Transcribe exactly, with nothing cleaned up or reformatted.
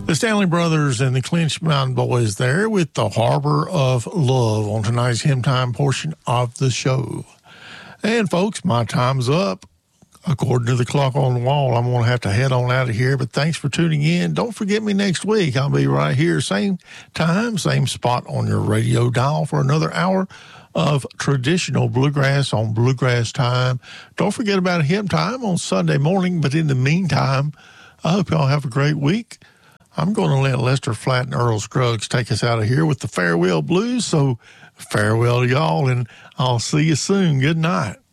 The Stanley Brothers and the Clinch Mountain Boys there with the Harbor of Love on tonight's Hymn Time portion of the show. And folks, my time's up. According to the clock on the wall, I'm going to have to head on out of here, but thanks for tuning in. Don't forget me next week. I'll be right here, same time, same spot on your radio dial for another hour of traditional bluegrass on Bluegrass Time. Don't forget about Hymn Time on Sunday morning, but in the meantime, I hope y'all have a great week. I'm going to let Lester Flatt and Earl Scruggs take us out of here with the Farewell Blues, so farewell to y'all, and I'll see you soon. Good night.